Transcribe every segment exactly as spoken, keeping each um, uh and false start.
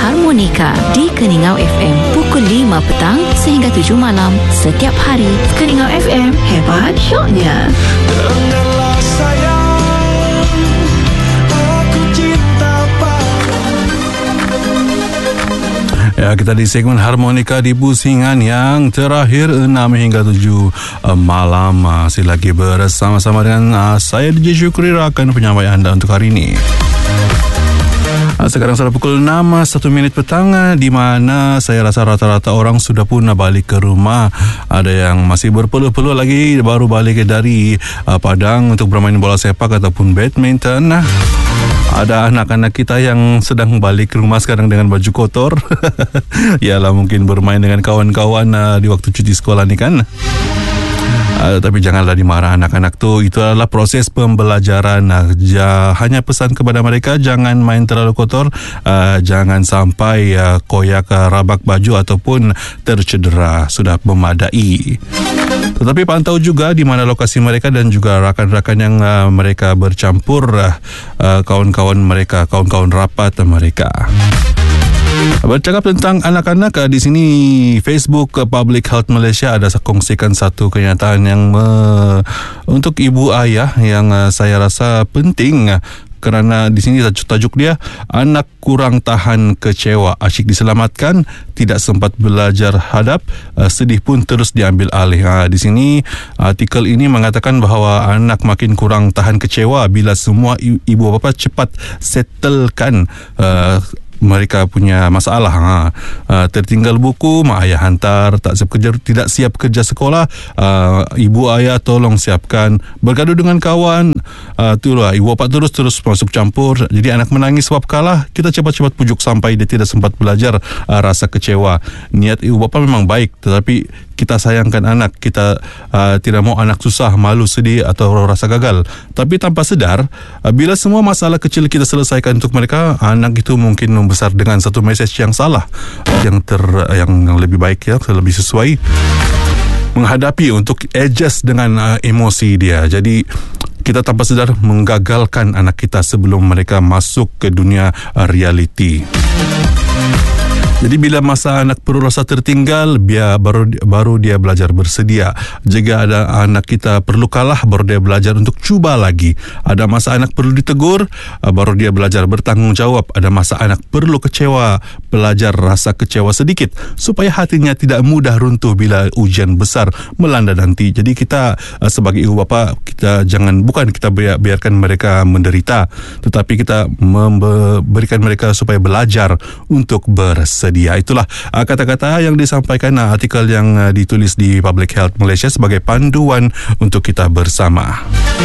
Harmonika di Keningau F M pukul lima petang sehingga tujuh malam setiap hari. Keningau F M, hebat syoknya. Dengarlah sayang, aku cinta padamu. Ya, kita di segmen Harmonika di Pusingan yang terakhir enam hingga tujuh uh, malam. Masih lagi bersama-sama dengan uh, saya D J Syukri akan penyampaian anda untuk hari ini. Sekarang sudah pukul enam, satu minit petang, di mana saya rasa rata-rata orang sudah pun balik ke rumah. Ada yang masih berpeluh-peluh lagi baru balik dari uh, Padang untuk bermain bola sepak ataupun badminton. Ada anak-anak kita yang sedang balik ke rumah sekarang dengan baju kotor. Yalah, mungkin bermain dengan kawan-kawan uh, di waktu cuti sekolah ni kan. Uh, tapi janganlah dimarah anak-anak tu. Itu adalah proses pembelajaran. Uh, ja, hanya pesan kepada mereka, jangan main terlalu kotor, uh, jangan sampai uh, koyak uh, rabak baju ataupun tercedera. Sudah memadai. Tetapi pantau juga di mana lokasi mereka dan juga rakan-rakan yang uh, mereka bercampur, uh, uh, kawan-kawan mereka, kawan-kawan rapat mereka. Bercakap tentang anak-anak, di sini Facebook Public Health Malaysia ada kongsikan satu kenyataan yang uh, untuk ibu ayah yang uh, saya rasa penting. Uh, Kerana di sini tajuk dia, anak kurang tahan kecewa, asyik diselamatkan, tidak sempat belajar hadap, uh, sedih pun terus diambil alih. Uh, di sini artikel ini mengatakan bahawa anak makin kurang tahan kecewa bila semua ibu bapa cepat settlekan uh, mereka punya masalah. Ha. Uh, tertinggal buku, mak ayah hantar, tak siap kerja, tidak siap kerja sekolah, uh, ibu ayah tolong siapkan, bergaduh dengan kawan, uh, itulah ibu bapa terus terus masuk campur. Jadi anak menangis sebab kalah, kita cepat-cepat pujuk sampai dia tidak sempat belajar. Uh, rasa kecewa. Niat ibu bapa memang baik, tetapi kita sayangkan anak, kita uh, tidak mau anak susah, malu, sedih atau rasa gagal. Tapi tanpa sedar, uh, bila semua masalah kecil kita selesaikan untuk mereka, anak itu mungkin membesar dengan satu message yang salah, yang ter yang lebih baik, ya, lebih sesuai menghadapi untuk adjust dengan uh, emosi dia. Jadi kita tanpa sedar menggagalkan anak kita sebelum mereka masuk ke dunia uh, realiti. Jadi bila masa anak perlu rasa tertinggal, biar baru baru dia belajar bersedia. Jika ada anak kita perlu kalah, baru dia belajar untuk cuba lagi. Ada masa anak perlu ditegur, baru dia belajar bertanggungjawab. Ada masa anak perlu kecewa, belajar rasa kecewa sedikit supaya hatinya tidak mudah runtuh bila ujian besar melanda nanti. Jadi kita sebagai ibu bapa, kita jangan bukan kita biarkan mereka menderita, tetapi kita memberikan mereka supaya belajar untuk bersedia. Dia. Itulah uh, kata-kata yang disampaikan, uh, artikel yang uh, ditulis di Public Health Malaysia sebagai panduan untuk kita bersama.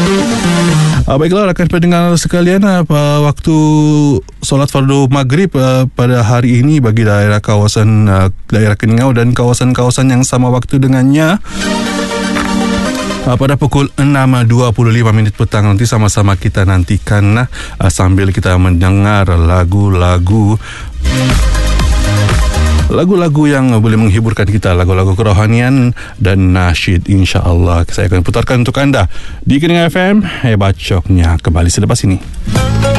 Uh, baiklah rakan pendengar sekalian, uh, waktu solat fardu maghrib uh, pada hari ini bagi daerah kawasan uh, daerah Keningau dan kawasan-kawasan yang sama waktu dengannya, Uh, pada pukul enam dua puluh lima minit petang nanti sama-sama kita nantikan uh, sambil kita mendengar lagu-lagu Lagu-lagu yang boleh menghiburkan kita, lagu-lagu kerohanian dan nasyid, insya-Allah saya akan putarkan untuk anda di Keningau F M. Hebat syoknya kembali selepas ini.